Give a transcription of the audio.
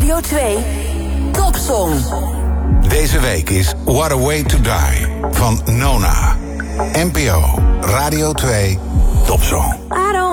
Radio 2 Topsong. Deze week is What a Way to Die van Nona. NPO Radio 2 Topsong.